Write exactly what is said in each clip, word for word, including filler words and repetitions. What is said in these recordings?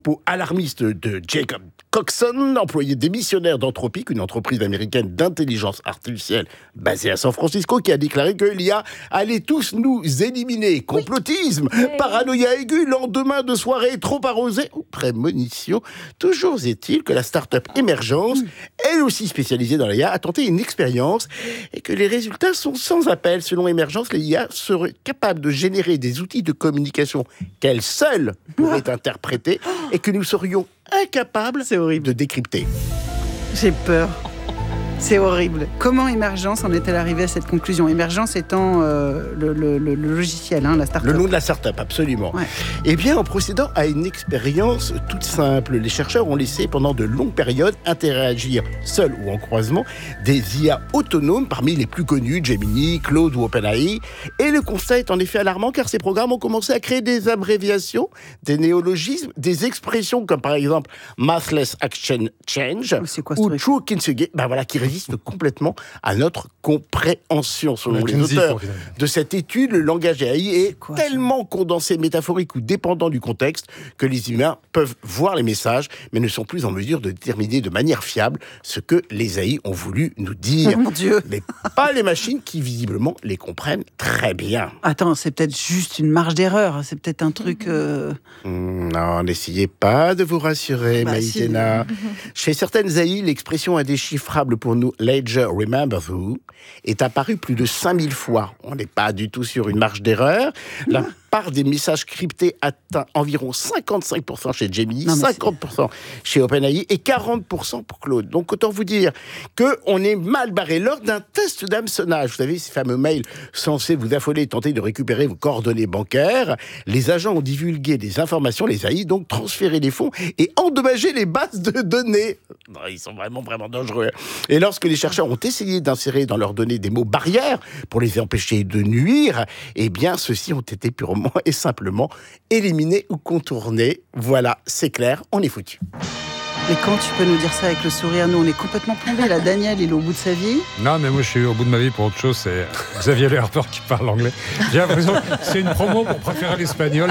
alarmiste de Jacob Coxon, employé démissionnaire d'Anthropic, une entreprise américaine d'intelligence artificielle basée à San Francisco, qui a déclaré que l'I A allait tous nous éliminer. Complotisme, oui. Paranoïa aiguë, lendemain de soirée trop arrosée ou prémonition. Toujours est-il que la start-up Emergence, elle aussi spécialisée dans l'I A, a tenté une expérience et que les résultats sont sans appel. Selon Emergence, l'I A serait capable de générer des outils de communication qu'elle seule pourrait interpréter et que nous serions incapables de décrypter. J'ai peur. C'est horrible. Comment Emergence en est-elle arrivée à cette conclusion ? Emergence étant euh, le, le, le, le logiciel, hein, la start-up. Le nom de la start-up, absolument. Ouais. Eh bien, en procédant à une expérience toute simple, les chercheurs ont laissé pendant de longues périodes interagir, seuls ou en croisement, des I A autonomes parmi les plus connus, Gemini, Claude ou OpenAI. Et le constat est en effet alarmant car ces programmes ont commencé à créer des abréviations, des néologismes, des expressions comme par exemple Mathless Action Change ou True Kintsugi, ben voilà, qui résistent complètement à notre compréhension. Selon les auteurs de cette étude, le langage A I est quoi, tellement condensé, métaphorique ou dépendant du contexte que les humains peuvent voir les messages, mais ne sont plus en mesure de déterminer de manière fiable ce que les A I ont voulu nous dire. Oh mon Dieu. Mais pas les machines qui, visiblement, les comprennent très bien. Attends, c'est peut-être juste une marge d'erreur. C'est peut-être un truc... Euh... Non, n'essayez pas de vous rassurer, bah, Maïtena. Si. Chez certaines A I, l'expression indéchiffrable pour nous, Ledger Remember Who, est apparue plus de cinq mille fois. On n'est pas du tout sur une marge d'erreur. La part des messages cryptés atteint environ cinquante-cinq pour cent chez Gemini, non, cinquante pour cent c'est... chez OpenAI et quarante pour cent pour Claude. Donc autant vous dire qu'on est mal barré. Lors d'un test d'hameçonnage, vous savez, ces fameux mails censés vous affoler et tenter de récupérer vos coordonnées bancaires, les agents ont divulgué des informations, les A I, donc transféré des fonds et endommagé les bases de données. Non, ils sont vraiment, vraiment dangereux. Et lorsque les chercheurs ont essayé d'insérer dans leurs données des mots barrières pour les empêcher de nuire, eh bien, ceux-ci ont été purement et simplement éliminés ou contournés. Voilà, c'est clair, on est foutu. Mais quand tu peux nous dire ça avec le sourire, nous on est complètement plombés. Là, Daniel, il est au bout de sa vie. Non, mais moi je suis au bout de ma vie pour autre chose. C'est Xavier Le Harper qui parle anglais. J'ai l'impression que c'est une promo pour préférer l'espagnol.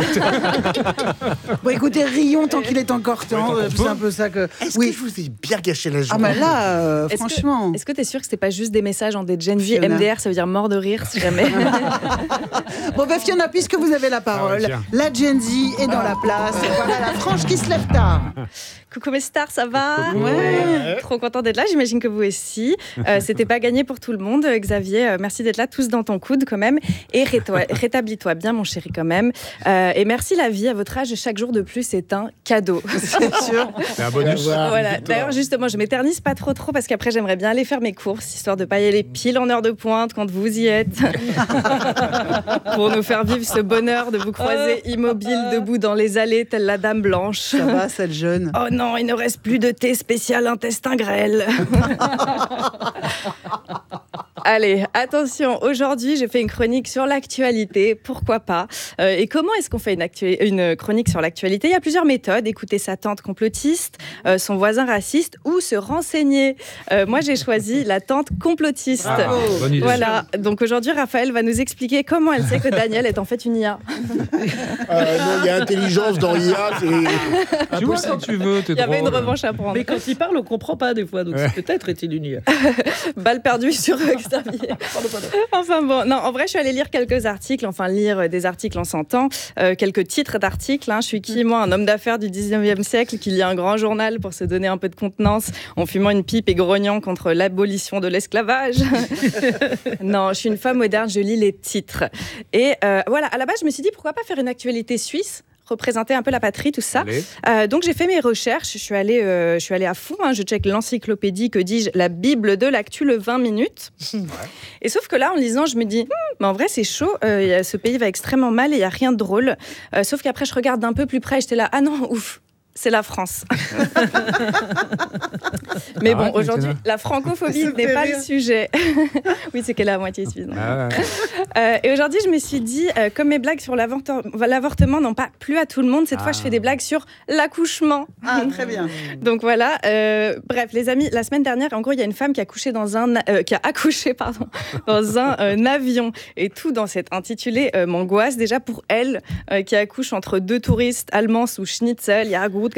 Bon, écoutez, rions tant qu'il est encore temps. Oui, c'est un peu ça que. Est-ce oui. que je vous ai bien gâché la journée ? Ah, mais là, euh, est-ce franchement. Que, est-ce que t'es sûr que c'était pas juste des messages en des Gen Z M D R, ça veut dire mort de rire si jamais. Bon, ben Fiona, puisque vous avez la parole, ah, ouais, la Gen Z est dans la place. Voilà la frange qui se lève tard. Coucou mes stars, ça va ? Ouais. ouais. Trop contente d'être là, j'imagine que vous aussi. Euh, c'était pas gagné pour tout le monde. Xavier, euh, merci d'être là, tous dans ton coude quand même. Et ré-toi, rétablis-toi bien, mon chéri, quand même. Euh, et merci la vie, à votre âge, chaque jour de plus est un cadeau. C'est sûr. C'est un bonus. Voilà. D'ailleurs, justement, je m'éternise pas trop trop parce qu'après, j'aimerais bien aller faire mes courses, histoire de pas y aller pile en heure de pointe quand vous y êtes. Pour nous faire vivre ce bonheur de vous croiser immobile, debout dans les allées, telle la dame blanche. Ça va, cette jeune. Oh non, il ne reste plus de thé spécial intestin grêle. Allez, attention, aujourd'hui, je fais une chronique sur l'actualité, pourquoi pas. Euh, et comment est-ce qu'on fait une, actu- une chronique sur l'actualité ? Il y a plusieurs méthodes, écouter sa tante complotiste, euh, son voisin raciste ou se renseigner. Euh, moi, j'ai choisi la tante complotiste. Ah, bonne idée. Voilà, donc aujourd'hui, Raphaël va nous expliquer comment elle sait que Daniel est en fait une I A. Euh, non, il y a intelligence dans l'I A, c'est... Tu vois, quand tu veux, t'es Il y avait drôle. une revanche à prendre. Mais quand il parle, on comprend pas des fois, donc ouais. Peut-être est-il une I A. Balle perdue sur Xavier. Enfin bon, non, en vrai, je suis allée lire quelques articles, enfin lire des articles en s'entend, euh, quelques titres d'articles. Hein. Je suis qui, moi, un homme d'affaires du dix-neuvième siècle qui lit un grand journal pour se donner un peu de contenance en fumant une pipe et grognant contre l'abolition de l'esclavage. Non, je suis une femme moderne, je lis les titres. Et euh, voilà, à la base, je me suis dit, pourquoi pas faire une actualité suisse ? Représenter un peu la patrie, tout ça. Euh, donc j'ai fait mes recherches, je suis allée, euh, je suis allée à fond, hein, je check l'encyclopédie, que dis-je, la Bible de l'actu, le vingt minutes. Ouais. Et sauf que là, en lisant, je me dis, hm, mais en vrai, c'est chaud, euh, ce pays va extrêmement mal et il n'y a rien de drôle. Euh, sauf qu'après, je regarde d'un peu plus près et j'étais là, ah non, ouf, c'est la France. Mais bon, aujourd'hui, la francophobie n'est pas le sujet. Oui, c'est qu'elle est à moitié suisse. Ah ouais. euh, et aujourd'hui, je me suis dit, euh, comme mes blagues sur l'avortement, l'avortement n'ont pas plu à tout le monde, cette ah. fois, je fais des blagues sur l'accouchement. Ah, très bien. Donc voilà. Euh, bref, les amis, la semaine dernière, en gros, il y a une femme qui a accouché dans un, euh, qui a accouché, pardon, dans un euh, avion. Et tout dans cet intitulé euh, m'angoisse. Déjà pour elle, euh, qui accouche entre deux touristes allemands sous schnitzel, il y a Gut